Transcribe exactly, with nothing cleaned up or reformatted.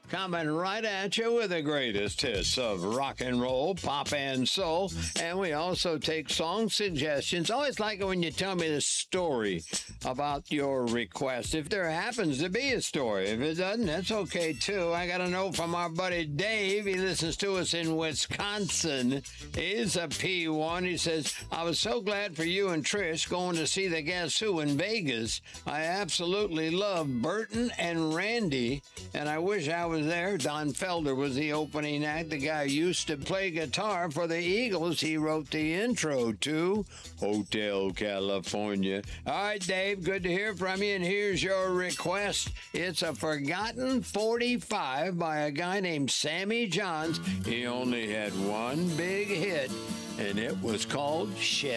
coming right at you with the greatest hits of rock and roll, pop, and soul. And we also take song suggestions. Always like it when you tell me the story about your request. If there happens to be a story, if it doesn't, that's okay too. I got a note from our buddy Dave. He listens to us in Wisconsin. He's a P one. He says, I was so glad for you and Trish going to see the Guess Who in Vegas. I absolutely love Burton and Randy, and I wish I was there. Don Felder was the opening act. The guy used to play guitar for the Eagles. He wrote the intro to Hotel California. All right, Dave, good to hear from you, and here's your request. It's a forgotten forty-five by a guy named Sammy Johns. He only had one big hit, and it was called Shit.